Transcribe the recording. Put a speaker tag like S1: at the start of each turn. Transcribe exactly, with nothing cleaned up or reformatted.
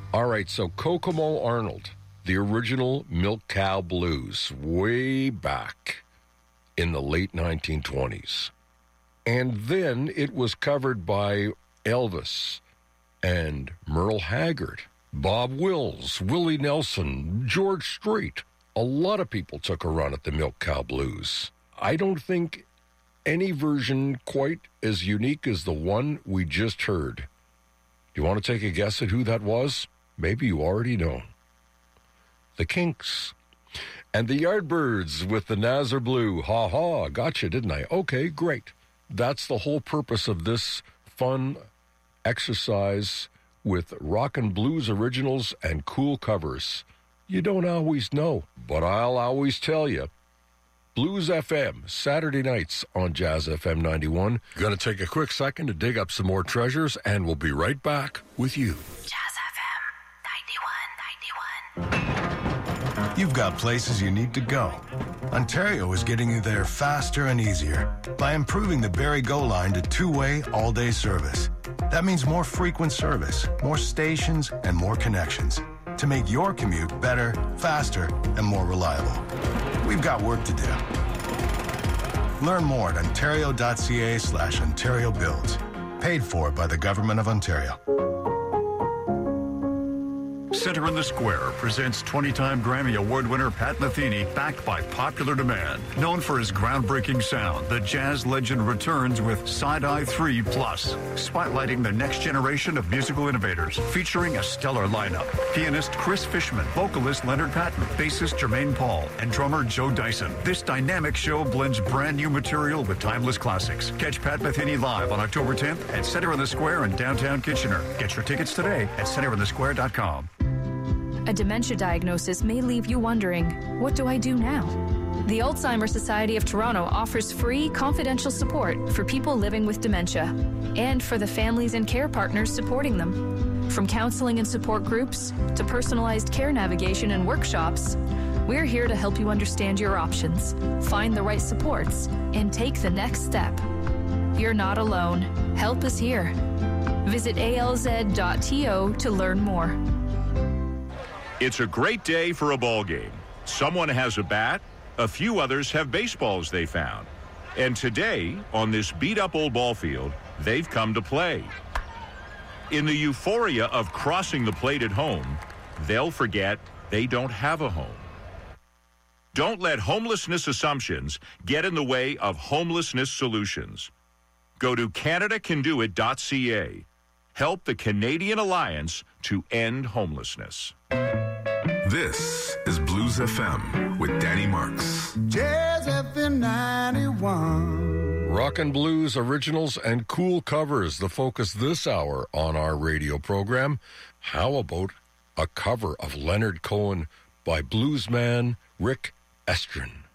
S1: All right, so Kokomo Arnold, the original Milk Cow Blues, way back in the late nineteen twenties. And then it was covered by Elvis and Merle Haggard, Bob Wills, Willie Nelson, George Strait. A lot of people took a run at the Milk Cow Blues. I don't think any version quite as unique as the one we just heard. Do you want to take a guess at who that was? Maybe you already know. The Kinks. And the Yardbirds with the Nazar Blue. Ha ha, gotcha, didn't I? Okay, great. That's the whole purpose of this fun exercise with rock and blues originals and cool covers. You don't always know, but I'll always tell you. Blues F M, Saturday nights on Jazz F M ninety-one. Going to take a quick second to dig up some more treasures, and we'll be right back with you.
S2: Jazz F M ninety-one ninety-one.
S3: You've got places you need to go. Ontario is getting you there faster and easier by improving the Barrie Go line to two-way all-day service. That means more frequent service, more stations, and more connections to make your commute better, faster, and more reliable. We've got work to do. Learn more at ontario.ca slash Ontario Builds. Paid for by the Government of Ontario.
S4: Center in the Square presents twenty-time Grammy Award winner Pat Metheny, backed by popular demand. Known for his groundbreaking sound, the jazz legend returns with Side-Eye three Plus, spotlighting the next generation of musical innovators, featuring a stellar lineup. Pianist Chris Fishman, vocalist Leonard Patton, bassist Jermaine Paul, and drummer Joe Dyson. This dynamic show blends brand new material with timeless classics. Catch Pat Metheny live on October tenth at Center in the Square in downtown Kitchener. Get your tickets today at center in the square dot com.
S5: A dementia diagnosis may leave you wondering, what do I do now? The Alzheimer's Society of Toronto offers free, confidential support for people living with dementia and for the families and care partners supporting them. From counseling and support groups to personalized care navigation and workshops, we're here to help you understand your options, find the right supports, and take the next step. You're not alone. Help is here. Visit A L Z dot T O to learn more.
S6: It's a great day for a ball game. Someone has a bat, a few others have baseballs they found. And today, on this beat-up old ball field, they've come to play. In the euphoria of crossing the plate at home, they'll forget they don't have a home. Don't let homelessness assumptions get in the way of homelessness solutions. Go to canada can do it dot c a. Help the Canadian Alliance to end homelessness.
S7: This is Blues F M with Danny Marks.
S8: Jazz F M ninety-one.
S1: Rock and blues originals and cool covers, the focus this hour on our radio program. How about a cover of Leonard Cohen by bluesman Rick Estrin?